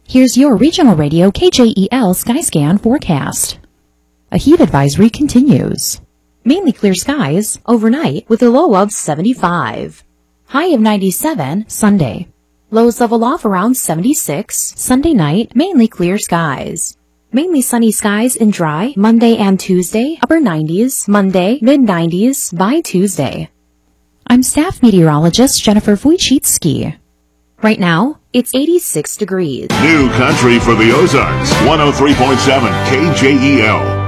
Here's your regional radio KJEL Skyscan forecast. A heat advisory continues. Mainly clear skies overnight with a low of 75. High of 97 Sunday. Lows level off around 76 Sunday night, mainly clear skies. Mainly sunny skies and dry Monday and Tuesday, upper 90s, Monday, mid-90s by Tuesday. I'm staff meteorologist Jennifer Wojcicki. Right now, it's 86 degrees. New country for the Ozarks, 103.7 KJEL.